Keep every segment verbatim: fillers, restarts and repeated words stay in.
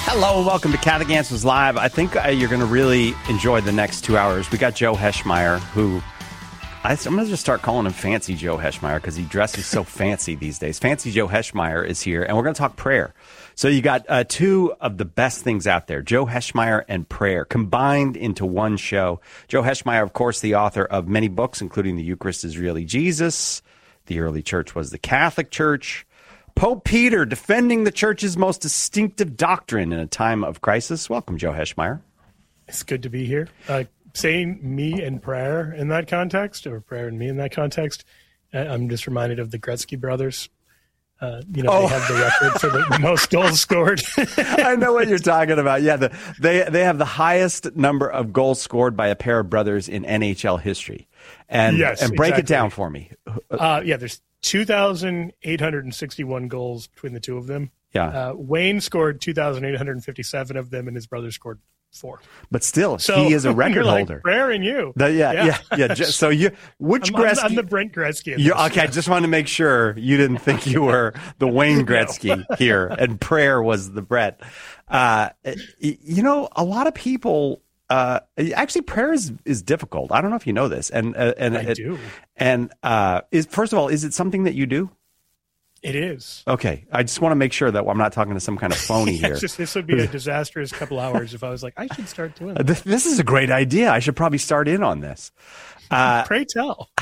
Hello and welcome to Catholic Answers Live. I think uh, you're going to really enjoy the next two hours. We got Joe Heschmeyer, who I, I'm going to just start calling him Fancy Joe Heschmeyer because he dresses so fancy these days. Fancy Joe Heschmeyer is here, and we're going to talk prayer. So you got uh, two of the best things out there, Joe Heschmeyer and prayer, combined into one show. Joe Heschmeyer, of course, the author of many books, including The Eucharist is Really Jesus, The Early Church Was the Catholic Church, Pope Peter defending the church's most distinctive doctrine in a time of crisis. Welcome, Joe Heschmeyer. It's good to be here. Uh, saying me and prayer in that context, or prayer and me in that context, I'm just reminded of the Gretzky brothers. Uh, you know, oh. They have the record for the most goals scored. I know what you're talking about. Yeah, the, they they have the highest number of goals scored by a pair of brothers in N H L history. And yes, and break exactly. it down for me. Uh, yeah, there's two thousand eight hundred sixty-one goals between the two of them. Yeah. Uh, Wayne scored two thousand eight hundred fifty-seven of them, and his brother scored four. But still, so, he is a record like, holder. Prayer and you. The, yeah, yeah, yeah, yeah. So you, which I'm, Gretzky? I'm, I'm the Brent Gretzky. You, okay, I just wanted to make sure you didn't think you were the Wayne Gretzky no. here, and prayer was the Brett. Uh, you know, a lot of people. Uh, actually, prayer is, is difficult. I don't know if you know this, and uh, and I it, do. And uh, is first of all, is it something that you do? It is. Okay, I just want to make sure that I'm not talking to some kind of phony yeah, here. Just, this would be a disastrous couple hours if I was like, I should start doing that. This, this is a great idea. I should probably start in on this. Uh, Pray tell.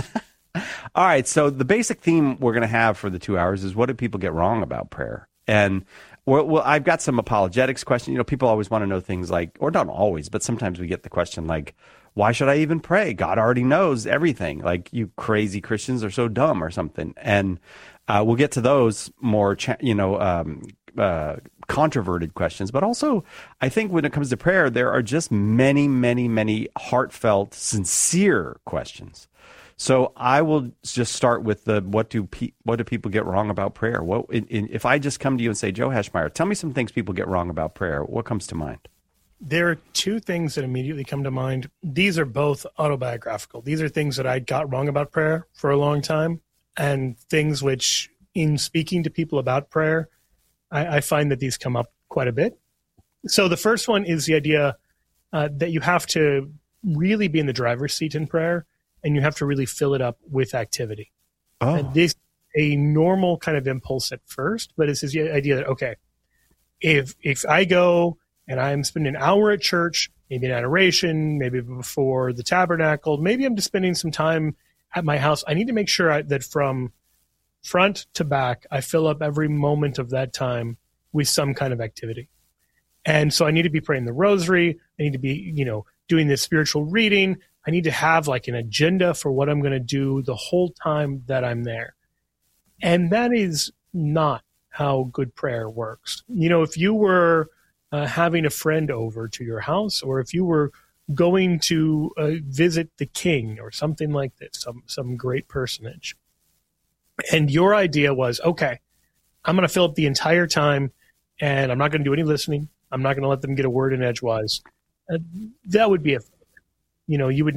All right, so the basic theme we're going to have for the two hours is what do people get wrong about prayer? And well, well, I've got some apologetics questions. You know, people always want to know things like, or not always, but sometimes we get the question like, why should I even pray? God already knows everything. Like, you crazy Christians are so dumb or something. And uh, we'll get to those more, cha- you know, um, uh, controverted questions. But also, I think when it comes to prayer, there are just many, many, many heartfelt, sincere questions. So I will just start with the what do pe- what do people get wrong about prayer? What in, in, if I just come to you and say, Joe Heschmeyer, tell me some things people get wrong about prayer. What comes to mind? There are two things that immediately come to mind. These are both autobiographical. These are things that I got wrong about prayer for a long time, and things which, in speaking to people about prayer, I, I find that these come up quite a bit. So the first one is the idea uh, that you have to really be in the driver's seat in prayer, and you have to really fill it up with activity. Oh. And this is a normal kind of impulse at first, but it's this idea that, okay, if if I go and I'm spending an hour at church, maybe in adoration, maybe before the tabernacle, maybe I'm just spending some time at my house, I need to make sure I, that from front to back, I fill up every moment of that time with some kind of activity. And so I need to be praying the rosary. I need to be, you know, doing this spiritual reading. I need to have like an agenda for what I'm going to do the whole time that I'm there. And that is not how good prayer works. You know, if you were uh, having a friend over to your house, or if you were going to uh, visit the king or something like this, some, some great personage, and your idea was, okay, I'm going to fill up the entire time and I'm not going to do any listening. I'm not going to let them get a word in edgewise. Uh, that would be a, you know, you would